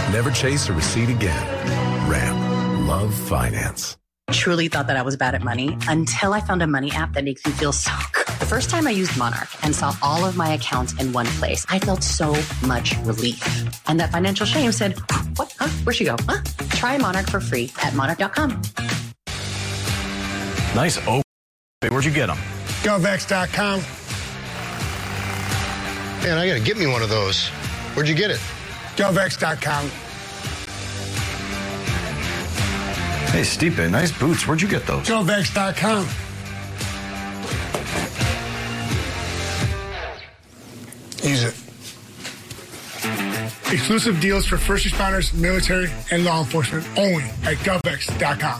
Never chase a receipt again. Ram. Love finance. Truly thought that I was bad at money until I found a money app that makes me feel so good. The first time I used Monarch and saw all of my accounts in one place, I felt so much relief. And that financial shame said, what? Huh? Where'd she go? Huh? Try Monarch for free at monarch.com. Nice. Oh, where'd you get them? GovX.com. Man, I got to get me one of those. Where'd you get it? GovX.com. Hey, Stipe, nice boots. Where'd you get those? GovX.com. Use it. Exclusive deals for first responders, military, and law enforcement only at GovX.com.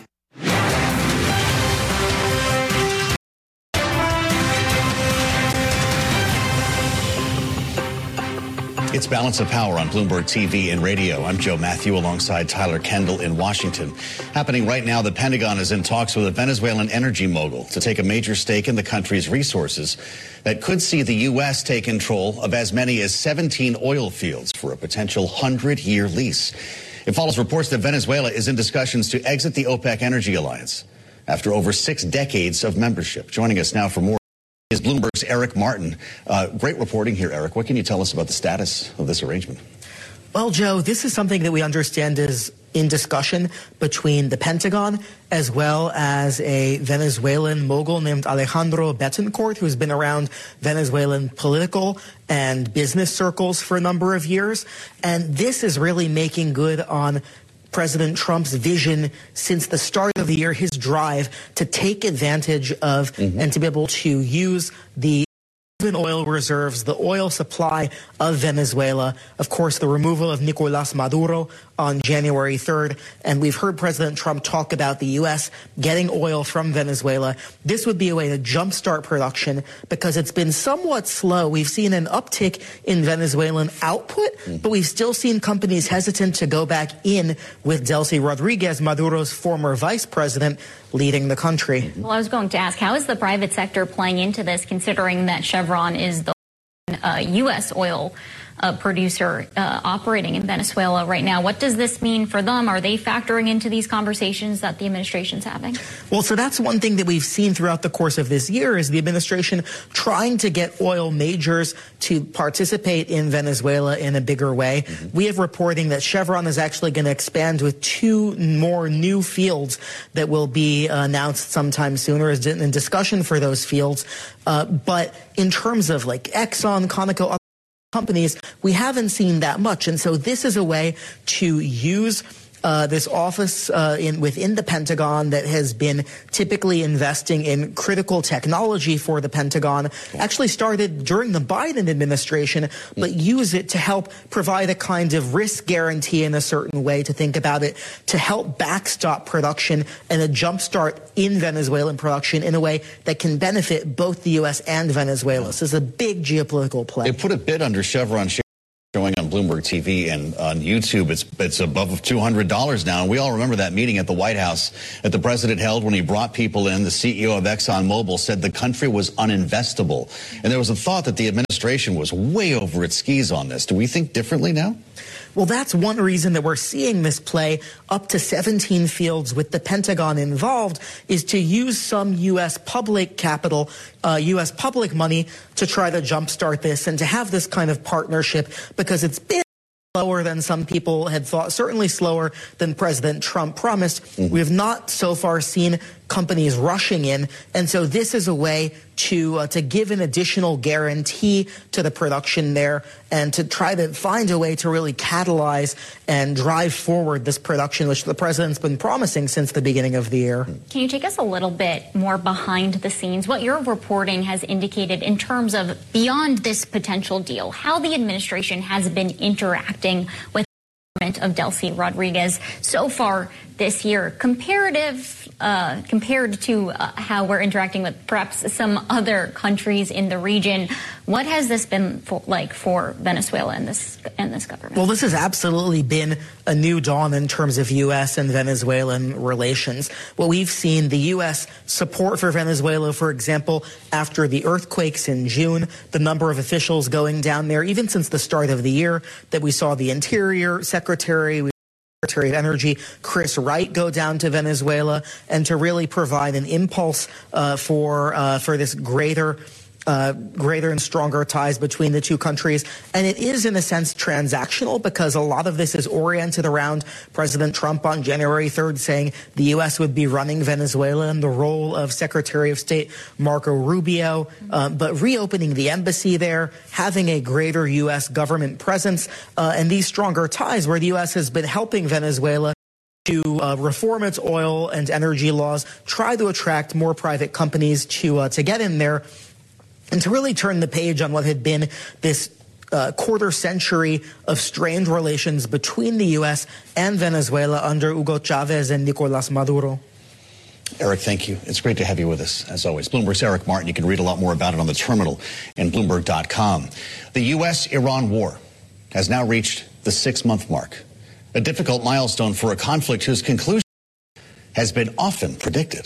It's Balance of Power on Bloomberg TV and radio. I'm Joe Matthew alongside Tyler Kendall in Washington. Happening right now, the Pentagon is in talks with a Venezuelan energy mogul to take a major stake in the country's resources that could see the U.S. take control of as many as 17 oil fields for a potential 100-year lease. It follows reports that Venezuela is in discussions to exit the OPEC energy alliance after over 6 decades of membership. Joining us now for more is Bloomberg's Eric Martin. Great reporting here, Eric. What can you tell us about the status of this arrangement? Well, Joe, this is something that we understand is in discussion between the Pentagon as well as a Venezuelan mogul named Alejandro Betancourt, who's been around Venezuelan political and business circles for a number of years. And this is really making good on President Trump's vision since the start of the year, his drive to take advantage of and to be able to use the oil reserves, the oil supply of Venezuela, of course, the removal of Nicolás Maduro on January 3rd. And we've heard President Trump talk about the U.S. getting oil from Venezuela. This would be a way to jumpstart production because it's been somewhat slow. We've seen an uptick in Venezuelan output, but we've still seen companies hesitant to go back in with Delcy Rodriguez, Maduro's former vice president, leading the country. Well, I was going to ask, how is the private sector playing into this, considering that Chevron is the U.S. oil producer operating in Venezuela right now? What does this mean for them? Are they factoring into these conversations that the administration's having? Well, so that's one thing that we've seen throughout the course of this year is the administration trying to get oil majors to participate in Venezuela in a bigger way. We have reporting that Chevron is actually going to expand with 2 more new fields that will be announced sometime soon, or is in discussion for those fields. But in terms of like Exxon, Conoco, companies, we haven't seen that much. And so this is a way to use this office within the Pentagon that has been typically investing in critical technology for the Pentagon, actually started during the Biden administration, but use it to help provide a kind of risk guarantee in a certain way, to think about it, to help backstop production and a jumpstart in Venezuelan production in a way that can benefit both the U.S. and Venezuela. This is a big geopolitical play. They put a bid under Chevron showing on Bloomberg TV and on YouTube. It's above $200 now. And we all remember that meeting at the White House that the president held when he brought people in. The CEO of ExxonMobil said the country was uninvestable. And there was a thought that the administration was way over its skis on this. Do we think differently now? Well, that's one reason that we're seeing this play up to 17 fields with the Pentagon involved, is to use some U.S. public capital, U.S. public money to try to jumpstart this and to have this kind of partnership, because it's been slower than some people had thought, certainly slower than President Trump promised. We have not so far seen companies rushing in. And so this is a way to give an additional guarantee to the production there and to try to find a way to really catalyze and drive forward this production, which the president's been promising since the beginning of the year. Can you take us a little bit more behind the scenes, what your reporting has indicated in terms of beyond this potential deal, how the administration has been interacting with the government of Delcy Rodriguez? So far, this year, compared to how we're interacting with perhaps some other countries in the region. What has this been like for Venezuela and this government? Well, this has absolutely been a new dawn in terms of U.S. and Venezuelan relations. What we've seen, the U.S. support for Venezuela, for example, after the earthquakes in June, the number of officials going down there, even since the start of the year, that we saw the Interior Secretary, Secretary of Energy Chris Wright go down to Venezuela, and to really provide an impulse for this greater and stronger ties between the two countries. And it is, in a sense, transactional, because a lot of this is oriented around President Trump on January 3rd saying the U.S. would be running Venezuela in the role of Secretary of State Marco Rubio, but reopening the embassy there, having a greater U.S. government presence, and these stronger ties where the U.S. has been helping Venezuela to reform its oil and energy laws, try to attract more private companies to get in there, and to really turn the page on what had been this quarter century of strained relations between the U.S. and Venezuela under Hugo Chavez and Nicolas Maduro. Eric, thank you. It's great to have you with us, as always. Bloomberg's Eric Martin. You can read a lot more about it on the terminal and Bloomberg.com. The U.S.-Iran war has now reached the 6-month mark, a difficult milestone for a conflict whose conclusion has been often predicted.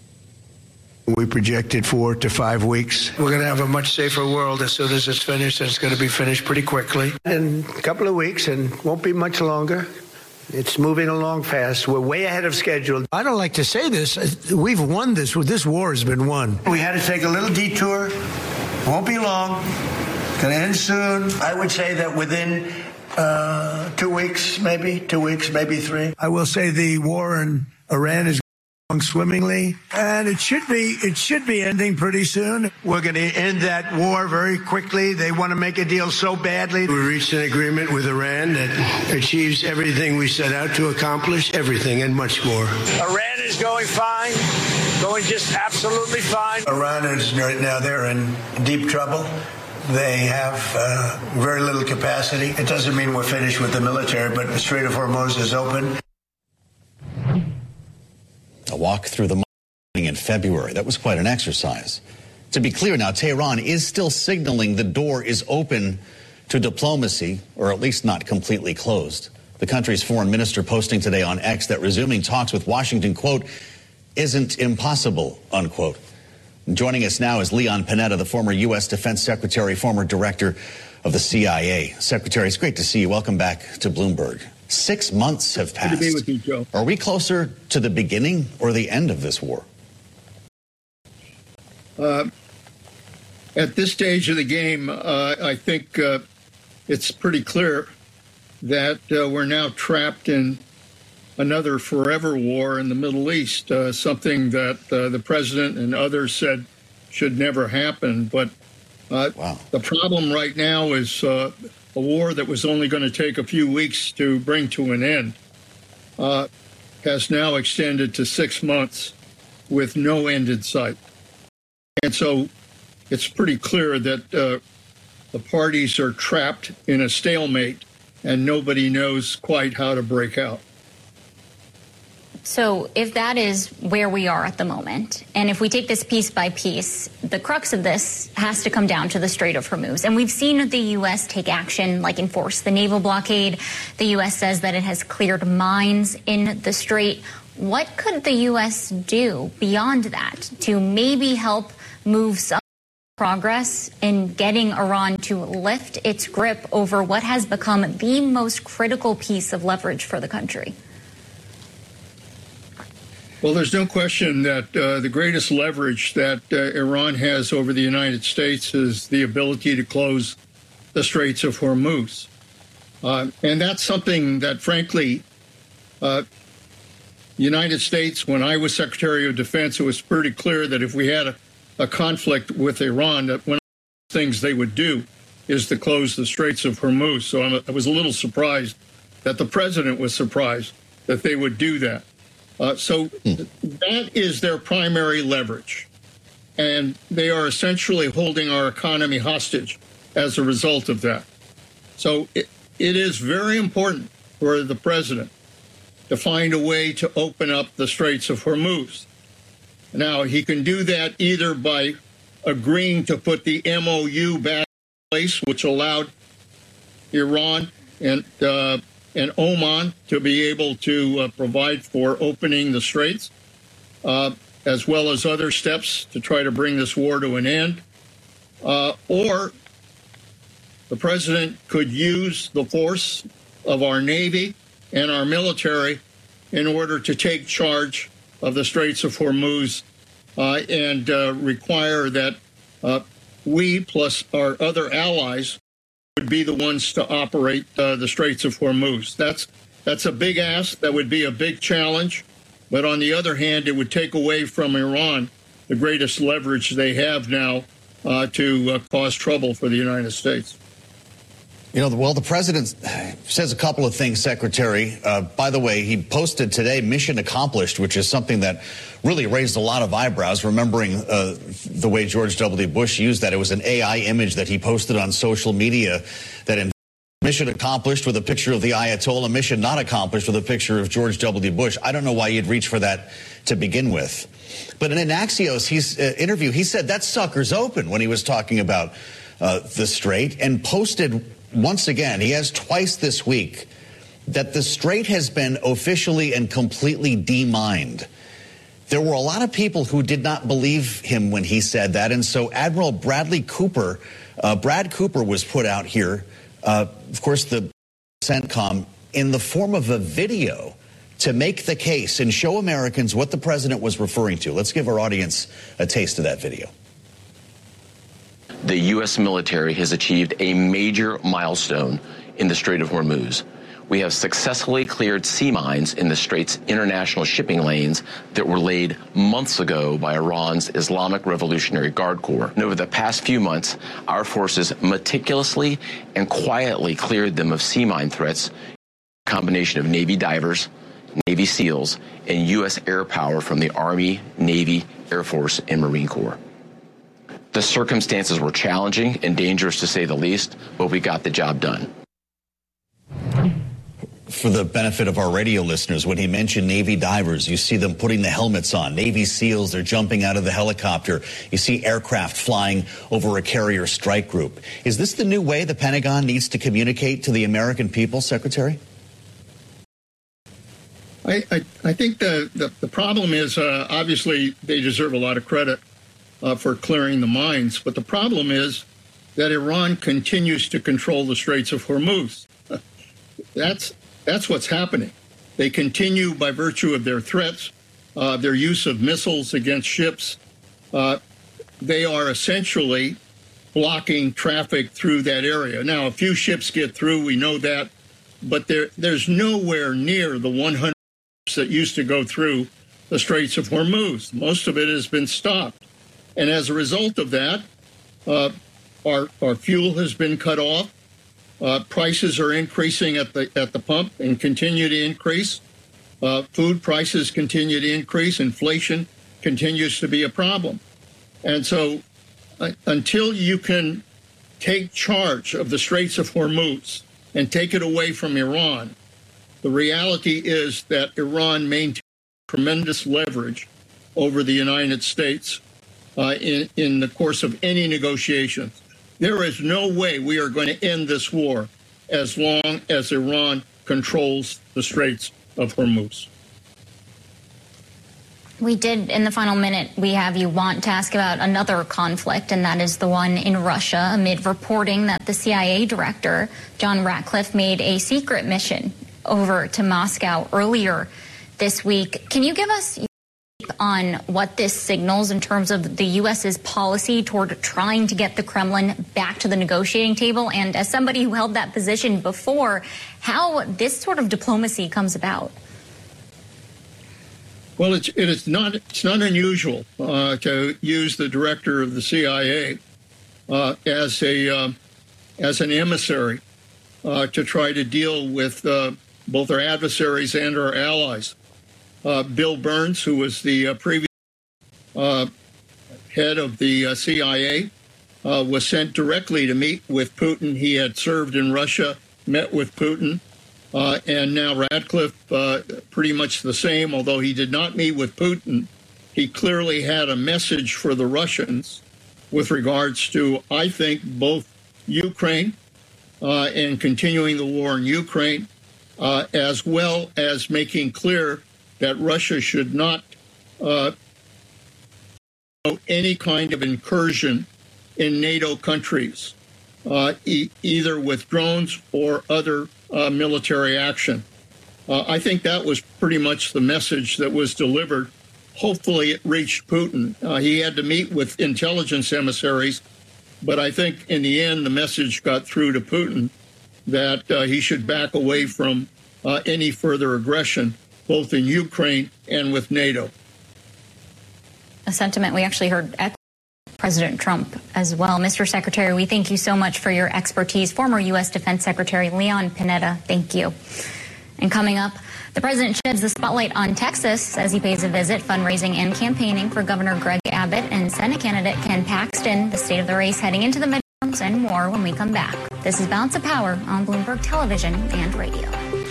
We projected 4 to 5 weeks. We're going to have a much safer world as soon as it's finished, and it's going to be finished pretty quickly. In a couple of weeks, and won't be much longer. It's moving along fast. We're way ahead of schedule. I don't like to say this. We've won this. This war has been won. We had to take a little detour. Won't be long. Going to end soon. I would say that within 2 weeks, maybe 3. I will say the war in Iran is swimmingly, and it should be ending pretty soon. We're going to end that war very quickly. They want to make a deal so badly. We reached an agreement with Iran that achieves everything we set out to accomplish, everything and much more. Iran is going fine, going just absolutely fine. Iran is right now, they're in deep trouble. They have very little capacity. It doesn't mean we're finished with the military, but the Strait of Hormuz is open. A walk through the morning in February. That was quite an exercise. To be clear now, Tehran is still signaling the door is open to diplomacy, or at least not completely closed. The country's foreign minister posting today on X that resuming talks with Washington, quote, isn't impossible, unquote. Joining us now is Leon Panetta, the former U.S. Defense Secretary, former director of the CIA. Secretary, it's great to see you. Welcome back to Bloomberg. 6 months have passed. Good to be with you, Joe. Are we closer to the beginning or the end of this war? At this stage of the game, I think it's pretty clear that we're now trapped in another forever war in the Middle East, something that the president and others said should never happen. But the problem right now is a war that was only going to take a few weeks to bring to an end has now extended to 6 months with no end in sight. And so it's pretty clear that the parties are trapped in a stalemate and nobody knows quite how to break out. So if that is where we are at the moment, and if we take this piece by piece, the crux of this has to come down to the Strait of Hormuz. And we've seen the U.S. take action, like enforce the naval blockade. The U.S. says that it has cleared mines in the strait. What could the U.S. do beyond that to maybe help move some progress in getting Iran to lift its grip over what has become the most critical piece of leverage for the country? Well, there's no question that the greatest leverage that Iran has over the United States is the ability to close the Straits of Hormuz. And that's something that, frankly, the United States, when I was Secretary of Defense, it was pretty clear that if we had a conflict with Iran, that one of the things they would do is to close the Straits of Hormuz. So I was a little surprised that the president was surprised that they would do that. So that is their primary leverage. And they are essentially holding our economy hostage as a result of that. So it is very important for the president to find a way to open up the Straits of Hormuz. Now, he can do that either by agreeing to put the MOU back in place, which allowed Iran and Oman to be able to provide for opening the straits, as well as other steps to try to bring this war to an end. Or the president could use the force of our Navy and our military in order to take charge of the Straits of Hormuz and require that we plus our other allies would be the ones to operate the Straits of Hormuz. That's a big ask. That would be a big challenge. But on the other hand, it would take away from Iran the greatest leverage they have now to cause trouble for the United States. You know, well, the president says a couple of things, Secretary. By the way, he posted today mission accomplished, which is something that really raised a lot of eyebrows, remembering the way George W. Bush used that. It was an AI image that he posted on social media that in mission accomplished with a picture of the Ayatollah, mission not accomplished with a picture of George W. Bush. I don't know why you'd reach for that to begin with. But in an Axios interview, he said that sucker's open when he was talking about the Strait, and posted once again, he has twice this week, that the Strait has been officially and completely demined. There were a lot of people who did not believe him when he said that, and so Admiral Brad Cooper was put out here, of course the CENTCOM, in the form of a video to make the case and show Americans what the president was referring to. Let's give our audience a taste of that video. The U.S. military has achieved a major milestone in the Strait of Hormuz. We have successfully cleared sea mines in the Strait's international shipping lanes that were laid months ago by Iran's Islamic Revolutionary Guard Corps. And over the past few months, our forces meticulously and quietly cleared them of sea mine threats, a combination of Navy divers, Navy SEALs, and U.S. air power from the Army, Navy, Air Force, and Marine Corps. The circumstances were challenging and dangerous, to say the least, but we got the job done. For the benefit of our radio listeners, when he mentioned Navy divers, you see them putting the helmets on. Navy SEALs, they're jumping out of the helicopter. You see aircraft flying over a carrier strike group. Is this the new way the Pentagon needs to communicate to the American people, Secretary? I think the problem is, obviously, they deserve a lot of credit for clearing the mines. But the problem is that Iran continues to control the Straits of Hormuz. That's what's happening. They continue, by virtue of their threats, their use of missiles against ships. They are essentially blocking traffic through that area. Now, a few ships get through, we know that, but there's nowhere near the 100 ships that used to go through the Straits of Hormuz. Most of it has been stopped. And as a result of that, our fuel has been cut off. Prices are increasing at the pump and continue to increase. Food prices continue to increase. Inflation continues to be a problem. And so until you can take charge of the Straits of Hormuz and take it away from Iran, the reality is that Iran maintains tremendous leverage over the United States in the course of any negotiations. There is no way we are going to end this war as long as Iran controls the Straits of Hormuz. We did, in the final minute, we have you want to ask about another conflict, and that is the one in Russia, amid reporting that the CIA director, John Ratcliffe, made a secret mission over to Moscow earlier this week. Can you give us on what this signals in terms of the U.S.'s policy toward trying to get the Kremlin back to the negotiating table? And as somebody who held that position before, how this sort of diplomacy comes about? Well, it's not unusual to use the director of the CIA as an emissary to try to deal with both our adversaries and our allies. Bill Burns, who was the previous head of the CIA, was sent directly to meet with Putin. He had served in Russia, met with Putin, And now Ratcliffe, pretty much the same, although he did not meet with Putin. He clearly had a message for the Russians with regards to, I think, both Ukraine and continuing the war in Ukraine, as well as making clear that Russia should not any kind of incursion in NATO countries, either with drones or other military action. I think that was pretty much the message that was delivered. Hopefully it reached Putin. He had to meet with intelligence emissaries, but I think in the end the message got through to Putin that he should back away from any further aggression, both in Ukraine and with NATO. A sentiment we actually heard echo President Trump as well. Mr. Secretary, we thank you so much for your expertise. Former U.S. Defense Secretary Leon Panetta, thank you. And coming up, the president sheds the spotlight on Texas as he pays a visit, fundraising and campaigning for Governor Greg Abbott and Senate candidate Ken Paxton, the state of the race heading into the midterms, and more when we come back. This is Balance of Power on Bloomberg Television and Radio.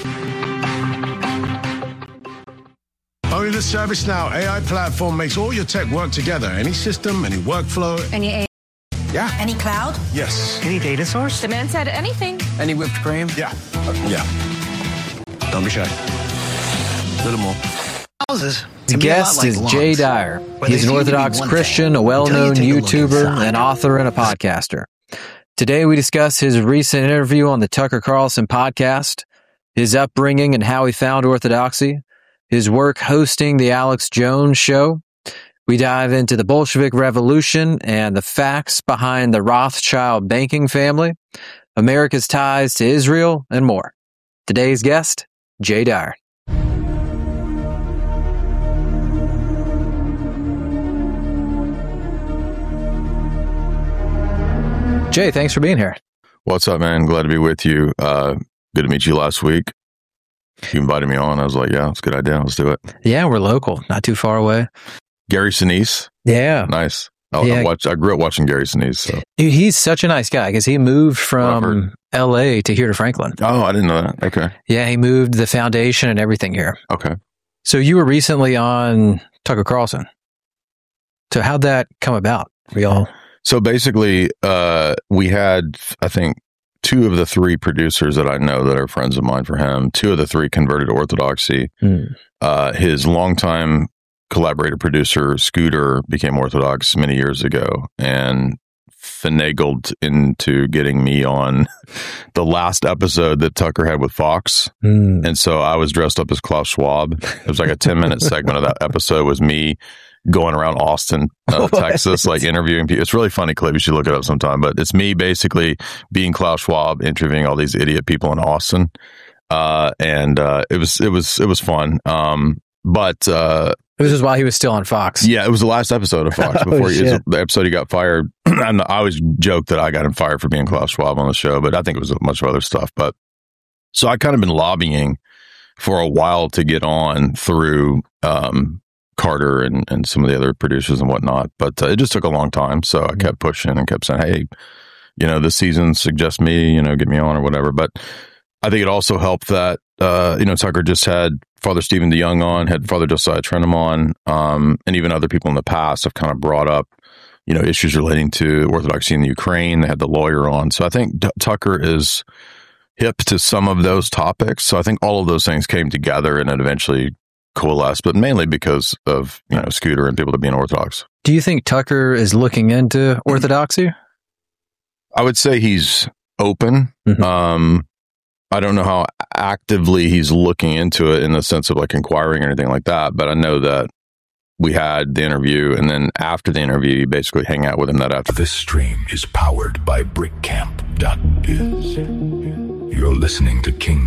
Only the ServiceNow AI platform makes all your tech work together. Any system, any workflow. Any AI? Yeah. Any cloud? Yes. Any data source? The man said anything. Any whipped cream? Yeah. Yeah. Don't be shy. A little more. His guest is Jay Dyer. He's an Orthodox Christian, a well-known YouTuber, an author, and a podcaster. Today we discuss his recent interview on the Tucker Carlson podcast, his upbringing and how he found Orthodoxy, his work hosting the Alex Jones Show. We dive into the Bolshevik Revolution and the facts behind the Rothschild banking family, America's ties to Israel, and more. Today's guest, Jay Dyer. Jay, thanks for being here. What's up, man? Glad to be with you. Good to meet you last week. You invited me on. I was like, yeah, it's a good idea. Let's do it. Yeah, we're local, not too far away. Gary Sinise. Yeah. Nice. I grew up watching Gary Sinise. So. Dude, he's such a nice guy because he moved from L.A. to here to Franklin. Oh, I didn't know that. Okay. Yeah, he moved the foundation and everything here. Okay. So you were recently on Tucker Carlson. So how'd that come about? So basically, we had, I think, 2 of the 3 producers that I know that are friends of mine for him. 2 of the 3 converted to Orthodoxy. His longtime collaborator producer, Scooter, became Orthodox many years ago and finagled into getting me on the last episode that Tucker had with Fox. And so I was dressed up as Klaus Schwab. It was like a 10-minute segment of that episode was me going around Austin, Texas, like interviewing people. It's a really funny clip. You should look it up sometime. But it's me basically being Klaus Schwab, interviewing all these idiot people in Austin. And it was fun. But this is while he was still on Fox. Yeah, it was the last episode of Fox before the episode he got fired. I always joke that I got him fired for being Klaus Schwab on the show, but I think it was a bunch of other stuff. But so I kind of been lobbying for a while to get on through Carter and some of the other producers and whatnot, but it just took a long time. So I kept pushing and kept saying, hey, this season suggest me, get me on or whatever. But I think it also helped that, Tucker just had Father Stephen DeYoung on, had Father Josiah Trenum on, and even other people in the past have kind of brought up, issues relating to Orthodoxy in the Ukraine. They had the lawyer on. So I think Tucker is hip to some of those topics. So I think all of those things came together and it eventually coalesced, but mainly because of, Scooter and people to being Orthodox. Do you think Tucker is looking into Orthodoxy? I would say he's open. I don't know how actively he's looking into it in the sense of like inquiring or anything like that, but I know that we had the interview, and then after the interview, you basically hang out with him that afternoon. This stream is powered by BrickCamp.biz. You're listening to King